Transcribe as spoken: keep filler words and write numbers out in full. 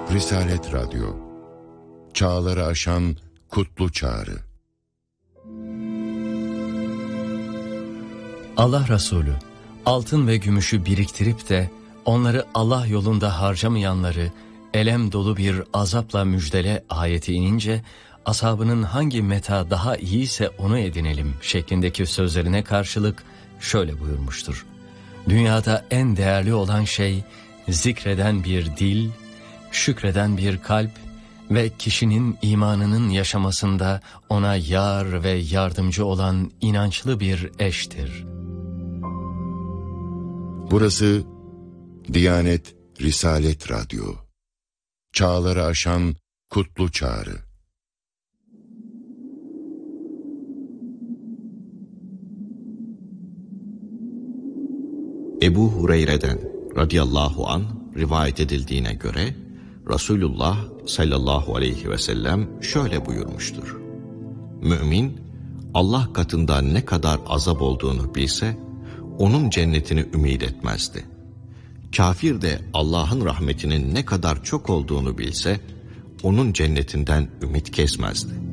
Risalet Radyo, çağları aşan kutlu çağrı. Allah Resulü, altın ve gümüşü biriktirip de onları Allah yolunda harcamayanları elem dolu bir azapla müjdele ayeti inince, ashabının hangi meta daha iyiyse onu edinelim şeklindeki sözlerine karşılık şöyle buyurmuştur. Dünyada en değerli olan şey zikreden bir dil, şükreden bir kalp ve kişinin imanının yaşamasında ona yar ve yardımcı olan inançlı bir eştir. Burası Diyanet Risalet Radyo, çağları aşan kutlu çağrı. Ebu Hureyre'den radıyallahu anh rivayet edildiğine göre Resulullah sallallahu aleyhi ve sellem şöyle buyurmuştur. Mümin Allah katında ne kadar azap olduğunu bilse onun cennetini ümit etmezdi. Kafir de Allah'ın rahmetinin ne kadar çok olduğunu bilse onun cennetinden ümit kesmezdi.